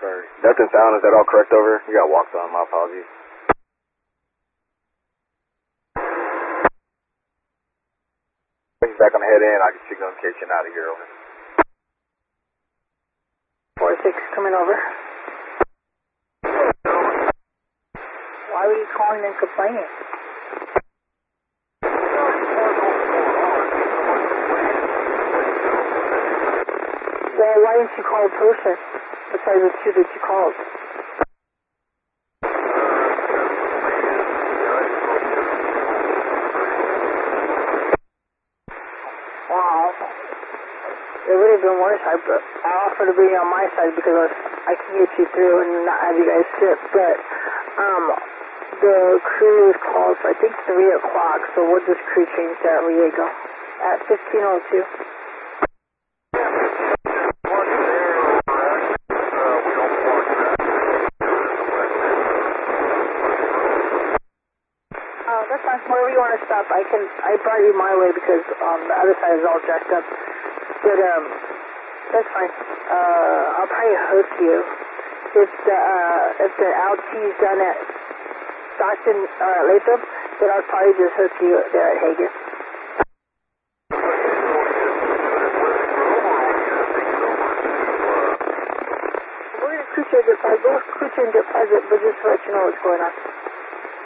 Sorry. Depth and sound, is that all correct over? You got walks on, my apologies. Back on the head end, I can signal in case you're out of here, over. 4-6 coming over. Why were you calling and complaining? Well, why didn't you call a person besides the two that you called? Wow. It would have been worse. I offered to be on my side because I can get you through and not have you guys sit, but the crew is called for I think 3 o'clock, so we'll just crew change to Riego at 15:02. That's fine. Wherever you want to stop, I brought you my way because the other side is all jacked up. But that's fine. I'll probably hook you if the LT is done at Stockton or at Latham, then I'll probably just hook you there at Hagen. We're gonna crew change it private, but just to let you know what's going on.